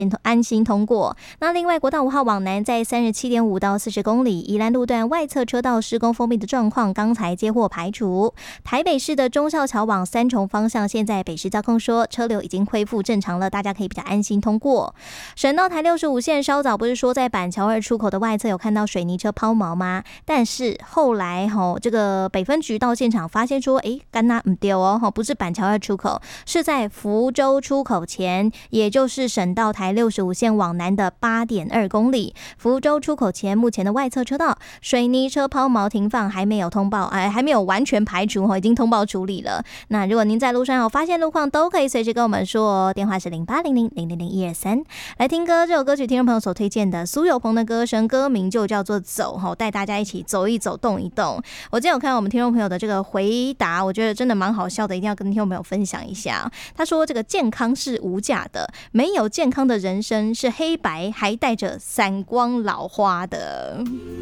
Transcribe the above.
安心通过。那另外国道5号往南在 37.5 到40公里，宜兰路段外侧车道施工封闭的状况刚才接获排除。台北市的忠孝桥往三重方向，现在北市交通说车流已经恢复正常了，大家可以比较安心通过。省道台65线稍早不是说在板桥2出口的外侧有看到水泥车抛锚吗？但是后来这个北分局到现场发现说，干那唔对哦，不是板桥2出口，是在福州出口前，也就是省道台65线往南的 8.2 公里。福州出口前目前的外侧车道水泥车抛锚停放还没有通报，还没有完全排除，已经通报处理了。那如果您在路上有发现路况，都可以随时跟我们说，电话是0800000123。来听歌，这首歌曲听众朋友所推荐的苏有朋的歌声，歌名就叫做走，带大家一起走一走，动一动。我今天有看到我们听众朋友的这个回答，我觉得真的蛮好笑的，一定要跟听众朋友分享一下。他说这个健康是无价的，没有健康的人生是黑白还带着散光老花的。